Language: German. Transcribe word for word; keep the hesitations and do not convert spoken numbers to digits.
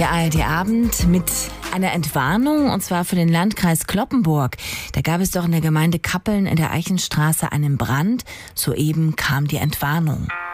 Der A R D-Abend mit einer Entwarnung, und zwar für den Landkreis Cloppenburg. Da gab es doch in der Gemeinde Kappeln in der Eichenstraße einen Brand. Soeben kam die Entwarnung.